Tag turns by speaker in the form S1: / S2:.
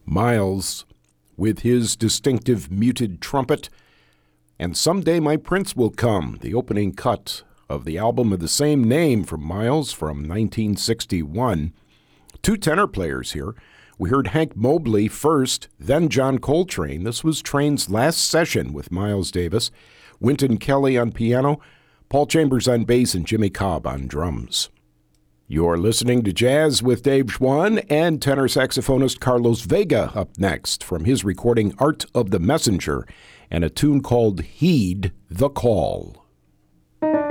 S1: Miles with his distinctive muted trumpet, and Someday My Prince Will Come, the opening cut of the album of the same name from Miles from 1961. Two tenor players here. We heard Hank Mobley first, then John Coltrane. This was Train's last session with Miles Davis. Wynton Kelly on piano, Paul Chambers on bass, and Jimmy Cobb on drums. You're listening to Jazz with Dave Schwann, and tenor saxophonist Carlos Vega up next from his recording Art of the Messenger and a tune called Heed the Call.